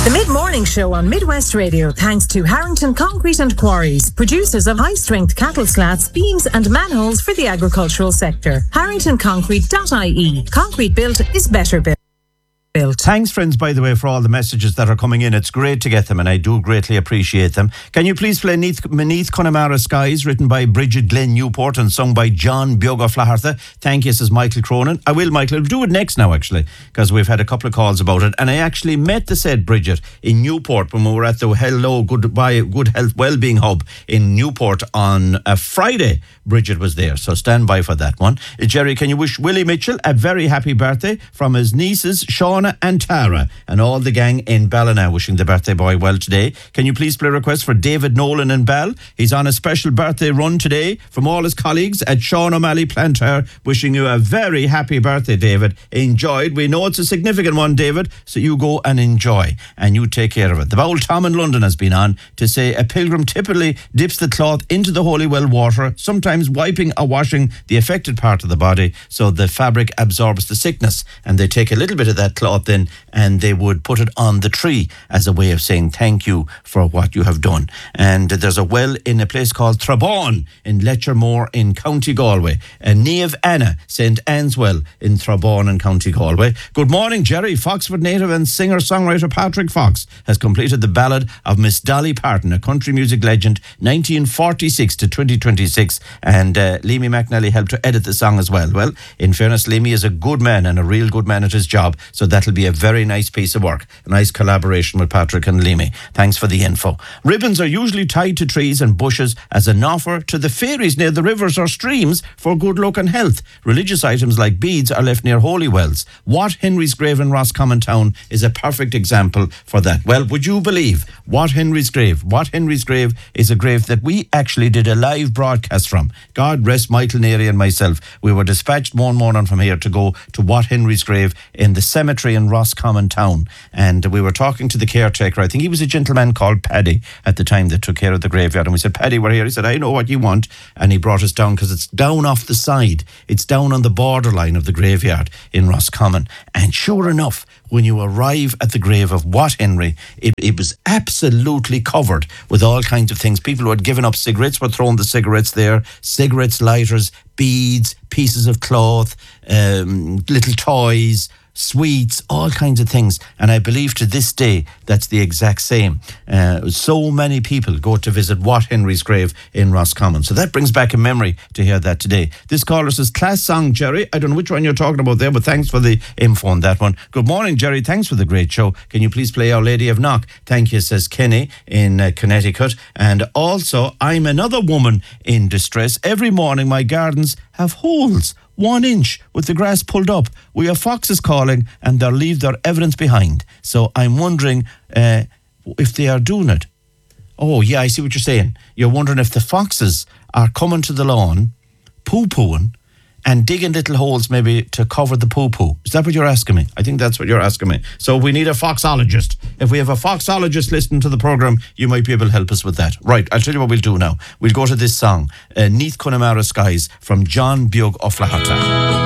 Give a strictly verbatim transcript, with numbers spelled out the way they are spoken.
The Mid-Morning Show on Midwest Radio, thanks to Harrington Concrete and Quarries, producers of high-strength cattle slats, beams and manholes for the agricultural sector. harrington concrete dot I E. Concrete built is better built. Built. Thanks, friends, by the way, for all the messages that are coming in. It's great to get them, and I do greatly appreciate them. Can you please play Neath, Neath Connemara Skies, written by Bridget Glenn Newport and sung by John Beag O'Flaherty? Thank you, says Michael Cronin. I will, Michael. I'll do it next now, actually, because we've had a couple of calls about it. And I actually met the said Bridget in Newport when we were at the Hello Goodbye Good Health Wellbeing Hub in Newport on a Friday. Bridget was there, so stand by for that one. Uh, Jerry, can you wish Willie Mitchell a very happy birthday from his nieces, Shauna and Tara, and all the gang in Ballina, wishing the birthday boy well today. Can you please play a request for David Nolan in Bell? He's on a special birthday run today from all his colleagues at Sean O'Malley Planter, wishing you a very happy birthday, David. Enjoy it. We know it's a significant one, David, so you go and enjoy, and you take care of it. The Bowl Tom in London has been on to say a pilgrim typically dips the cloth into the holy well water, sometimes wiping or washing the affected part of the body so the fabric absorbs the sickness, and they take a little bit of that cloth then and they would put it on the tree as a way of saying thank you for what you have done. And there's a well in a place called Trabawn in Letchermore in County Galway, and Niamh Anna, Saint Anne's Well in Trabawn in County Galway. Good morning, Jerry. Foxford native and singer-songwriter Patrick Fox has completed the ballad of Miss Dolly Parton, a country music legend, nineteen forty-six to twenty twenty-six, and uh, Leamy McNally helped to edit the song as well. Well, in fairness, Leamy is a good man and a real good man at his job, so that'll be a very nice piece of work. A nice collaboration with Patrick and Leamy. Thanks for the info. Ribbons are usually tied to trees and bushes as an offer to the fairies near the rivers or streams for good luck and health. Religious items like beads are left near holy wells. Watt Henry's grave in Roscommon Town is a perfect example for that. Well, would you believe Watt Henry's grave? Watt Henry's grave is a grave that we actually did a live broadcast from. God rest Michael Neary and myself. We were dispatched one morning from here to go to Watt Henry's grave in the cemetery in Roscommon Town, and we were talking to the caretaker. I think he was a gentleman called Paddy at the time that took care of the graveyard, and we said, Paddy, we're here. He said, I know what you want, and he brought us down because it's down off the side. It's down on the borderline of the graveyard in Roscommon, and sure enough, when you arrive at the grave of Watt Henry, it, it was absolutely covered with all kinds of things. People who had given up cigarettes were throwing the cigarettes there, cigarettes, lighters, beads, pieces of cloth, um, little toys, sweets, all kinds of things. And I believe to this day that's the exact same. Uh, so many people go to visit Watt Henry's grave in Roscommon. So that brings back a memory to hear that today. This caller says, class song, Jerry. I don't know which one you're talking about there, but thanks for the info on that one. Good morning, Jerry. Thanks for the great show. Can you please play Our Lady of Knock? Thank you, says Kenny in uh, Connecticut. And also, I'm another woman in distress. Every morning my gardens have holes one inch with the grass pulled up. We have foxes calling and they'll leave their evidence behind. So I'm wondering uh, if they are doing it. Oh, yeah, I see what you're saying. You're wondering if the foxes are coming to the lawn, poo-pooing, and digging little holes maybe to cover the poo-poo. Is that what you're asking me? I think that's what you're asking me. So we need a foxologist. If we have a foxologist listening to the programme, you might be able to help us with that. Right, I'll tell you what we'll do now. We'll go to this song, uh, Neath Connemara Skies from John Beag O'Flaherty.